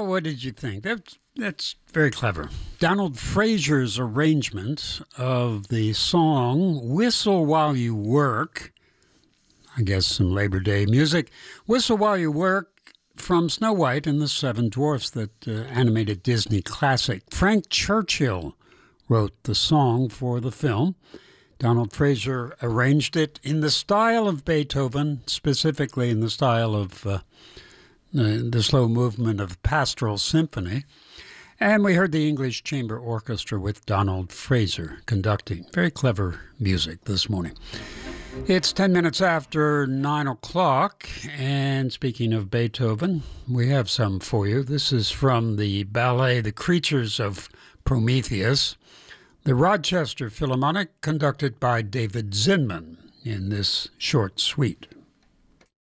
Well, what did you think? That's very clever. Donald Fraser's arrangement of the song Whistle While You Work, I guess some Labor Day music, Whistle While You Work from Snow White and the Seven Dwarfs, that animated Disney classic. Frank Churchill wrote the song for the film. Donald Fraser arranged it in the style of Beethoven, specifically in the style of the slow movement of Pastoral Symphony. And we heard the English Chamber Orchestra with Donald Fraser conducting. Very clever music this morning. It's 10 minutes after 9 o'clock, and speaking of Beethoven, we have some for you. This is from the ballet The Creatures of Prometheus, the Rochester Philharmonic, conducted by David Zinman in this short suite.